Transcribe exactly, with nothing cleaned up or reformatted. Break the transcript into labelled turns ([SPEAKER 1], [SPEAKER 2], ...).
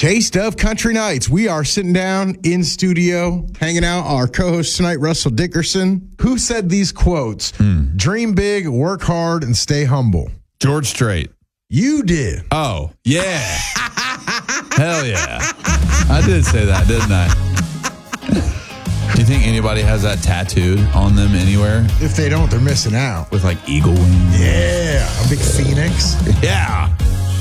[SPEAKER 1] Taste of Country Nights. We are sitting down in studio, hanging out. Our co-host tonight, Russell Dickerson. Who said these quotes?
[SPEAKER 2] Hmm.
[SPEAKER 1] Dream big, work hard, and stay humble.
[SPEAKER 2] George Strait.
[SPEAKER 1] You did.
[SPEAKER 2] Oh, yeah. Hell yeah. I did say that, didn't I? Do you think anybody has that tattooed on them anywhere?
[SPEAKER 1] If they don't, they're missing out.
[SPEAKER 2] With like eagle wings?
[SPEAKER 1] Yeah. A big phoenix.
[SPEAKER 2] Yeah.